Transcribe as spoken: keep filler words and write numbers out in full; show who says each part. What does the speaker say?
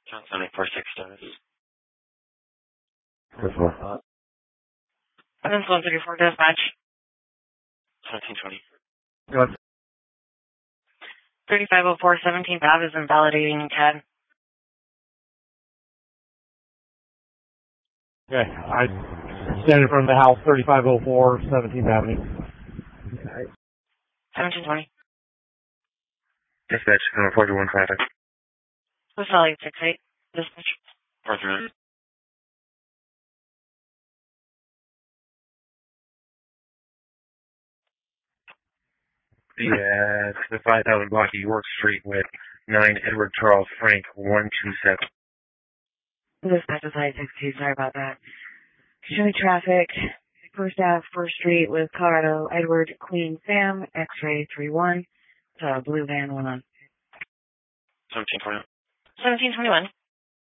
Speaker 1: Johnson eight four six status.
Speaker 2: This one.
Speaker 3: Evans one thirty-four dispatch.
Speaker 1: seventeen twenty.
Speaker 2: Go ahead.
Speaker 3: thirty-five oh four seventeenth Ave is invalidating C A D.
Speaker 2: Okay, I stand in front of the house, thirty-five oh four seventeenth Avenue. Okay.
Speaker 3: seventeen twenty.
Speaker 1: Dispatch, number four one traffic.
Speaker 3: Hotel eight six eight. Dispatch.
Speaker 1: four three nine. Yeah, it's the five thousand block of York Street with nine Edward Charles Frank one two seven.
Speaker 3: Dispatch is eight six two. Sorry about that. Show me traffic. First Ave, First Street with Colorado Edward Queen Sam, X-ray three one. Uh, blue van one on.
Speaker 1: seventeen twenty.
Speaker 3: seventeen twenty-one.